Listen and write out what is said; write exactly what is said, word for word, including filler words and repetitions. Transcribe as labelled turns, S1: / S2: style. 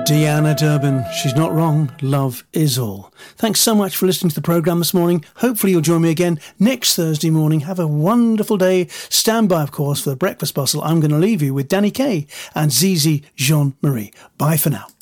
S1: Deanna Durbin, she's not wrong, love is all. Thanks so much for listening to the programme this morning. Hopefully you'll join me again next Thursday morning. Have a wonderful day. Stand by, of course, for the Breakfast Bustle. I'm going to leave you with Danny Kaye and Zizi Jean-Marie. Bye for now.